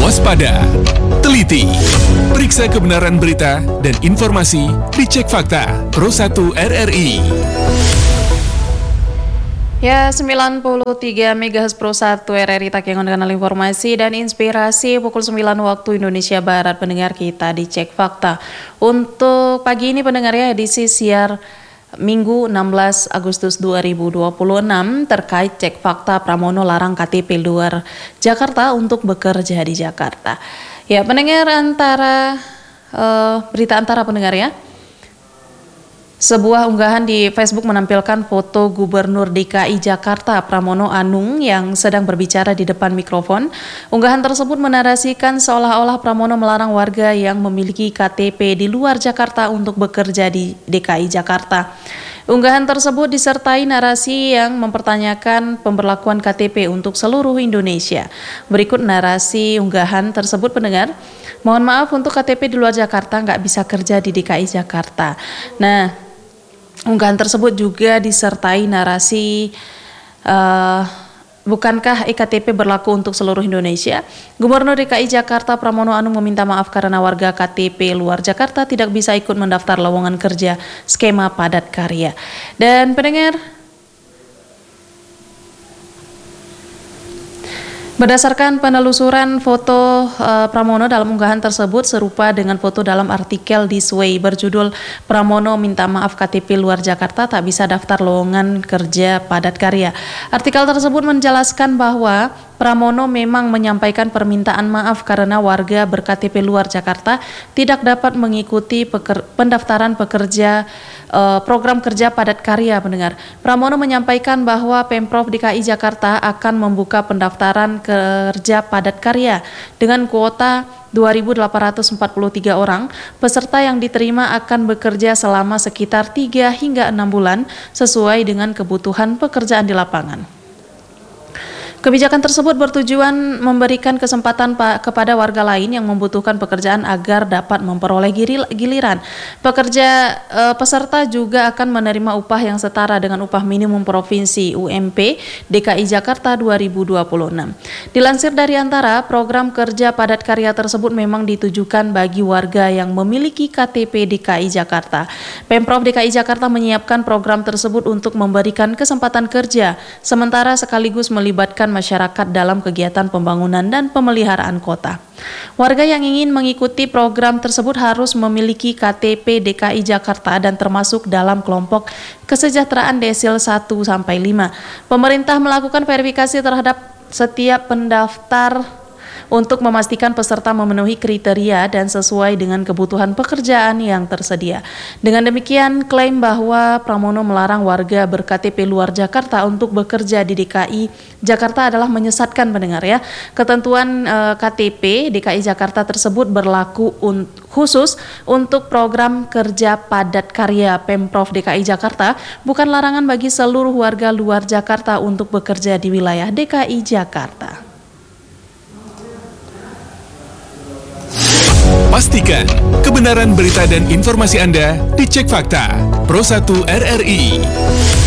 Waspada, teliti, periksa kebenaran berita dan informasi dicek fakta Pro 1 RRI. Ya, 93 MHz Pro 1 RRI tayangan kanal informasi dan inspirasi pukul 9 waktu Indonesia Barat. Pendengar kita dicek fakta. Untuk pagi ini pendengar ya, edisi siar Minggu 16 Agustus 2026 terkait cek fakta Pramono larang KTP luar Jakarta untuk bekerja di Jakarta. Ya, pendengar berita antara pendengar ya. Sebuah unggahan di Facebook menampilkan foto Gubernur DKI Jakarta Pramono Anung yang sedang berbicara di depan mikrofon. Unggahan tersebut menarasikan seolah-olah Pramono melarang warga yang memiliki KTP di luar Jakarta untuk bekerja di DKI Jakarta. Unggahan tersebut disertai narasi yang mempertanyakan pemberlakuan KTP untuk seluruh Indonesia. Berikut narasi unggahan tersebut pendengar. Mohon maaf, untuk KTP di luar Jakarta nggak bisa kerja di DKI Jakarta. Nah, unggahan tersebut juga disertai narasi bukankah eKTP berlaku untuk seluruh Indonesia? Gubernur DKI Jakarta Pramono Anung meminta maaf karena warga KTP luar Jakarta tidak bisa ikut mendaftar lowongan kerja skema padat karya. Dan pendengar, berdasarkan penelusuran foto Pramono dalam unggahan tersebut serupa dengan foto dalam artikel This Way berjudul Pramono minta maaf KTP luar Jakarta tak bisa daftar lowongan kerja padat karya. Artikel tersebut menjelaskan bahwa Pramono memang menyampaikan permintaan maaf karena warga ber-KTP luar Jakarta tidak dapat mengikuti pendaftaran pekerja program kerja padat karya pendengar. Pramono menyampaikan bahwa Pemprov DKI Jakarta akan membuka pendaftaran kerja padat karya dengan kuota 2.843 orang. Peserta yang diterima akan bekerja selama sekitar 3 hingga 6 bulan sesuai dengan kebutuhan pekerjaan di lapangan. Kebijakan tersebut bertujuan memberikan kesempatan kepada warga lain yang membutuhkan pekerjaan agar dapat memperoleh giliran. Peserta juga akan menerima upah yang setara dengan upah minimum provinsi UMP DKI Jakarta 2026. Dilansir dari Antara, program kerja padat karya tersebut memang ditujukan bagi warga yang memiliki KTP DKI Jakarta. Pemprov DKI Jakarta menyiapkan program tersebut untuk memberikan kesempatan kerja, sementara sekaligus melibatkan masyarakat dalam kegiatan pembangunan dan pemeliharaan kota. Warga yang ingin mengikuti program tersebut harus memiliki KTP DKI Jakarta dan termasuk dalam kelompok kesejahteraan desil 1-5. Pemerintah melakukan verifikasi terhadap setiap pendaftar untuk memastikan peserta memenuhi kriteria dan sesuai dengan kebutuhan pekerjaan yang tersedia. Dengan demikian, klaim bahwa Pramono melarang warga ber-KTP luar Jakarta untuk bekerja di DKI Jakarta adalah menyesatkan pendengar ya. Ketentuan KTP DKI Jakarta tersebut berlaku khusus untuk program kerja padat karya Pemprov DKI Jakarta, bukan larangan bagi seluruh warga luar Jakarta untuk bekerja di wilayah DKI Jakarta. Pastikan kebenaran berita dan informasi Anda dicek fakta Pro 1 RRI.